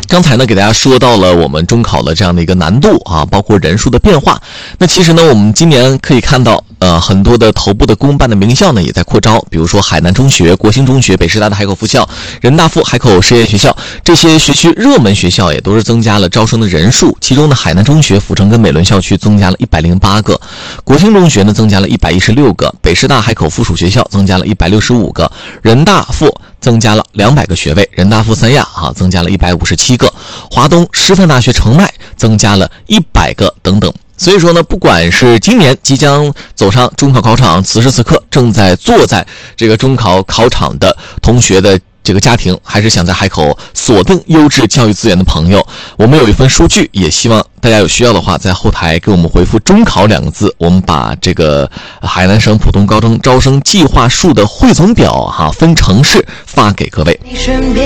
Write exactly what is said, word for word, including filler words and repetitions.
刚才呢给大家说到了我们中考的这样的一个难度啊，包括人数的变化。那其实呢我们今年可以看到呃很多的头部的公办的名校呢也在扩招，比如说海南中学、国兴中学、北师大的海口附校、人大附海口实验学校，这些学区热门学校也都是增加了招生的人数。其中呢海南中学、阜成跟美伦校区增加了一百零八个，国兴中学呢增加了一百一十六个，北师大海口附属学校增加了一百六十五个，人大附增加了两百个学位，人大附三亚啊增加了一百五十七个，华东师范大学澄迈增加了一百个等等。所以说呢，不管是今年即将走上中考考场，此时此刻正在坐在这个中考考场的同学的这个家庭，还是想在海口锁定优质教育资源的朋友，我们有一份数据，也希望大家有需要的话在后台给我们回复中考两个字，我们把这个海南省普通高中招生计划数的汇总表哈、啊、分城市发给各位。你身边